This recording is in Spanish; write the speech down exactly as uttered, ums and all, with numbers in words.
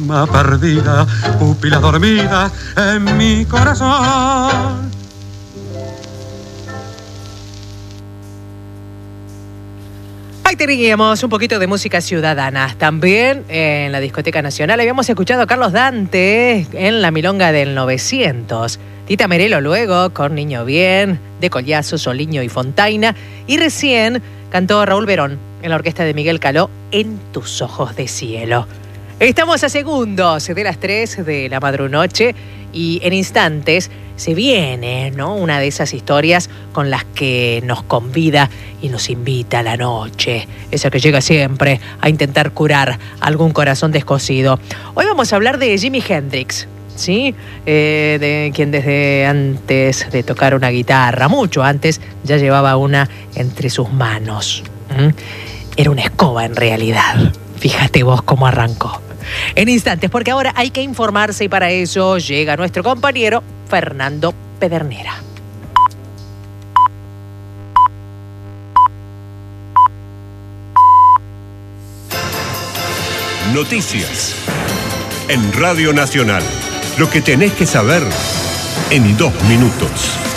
Perdida, pupila dormida en mi corazón. Ahí teníamos un poquito de música ciudadana. También en la Discoteca Nacional habíamos escuchado a Carlos Dante en la Milonga del novecientos. Tita Merelo luego con Niño Bien, De Collazo, Soliño y Fontaina. Y recién cantó Raúl Verón en la orquesta de Miguel Caló, En tus ojos de cielo. Estamos a segundos de las tres de la madrunoche y en instantes se viene, ¿no?, una de esas historias con las que nos convida y nos invita a la noche. Esa que llega siempre a intentar curar algún corazón descosido. Hoy vamos a hablar de Jimi Hendrix, ¿sí? Eh, de quien desde antes de tocar una guitarra, mucho antes, ya llevaba una entre sus manos. ¿Mm? Era una escoba en realidad. Fíjate vos cómo arrancó. En instantes, porque ahora hay que informarse y para eso llega nuestro compañero Fernando Pedernera. Noticias en Radio Nacional. Lo que tenés que saber en dos minutos.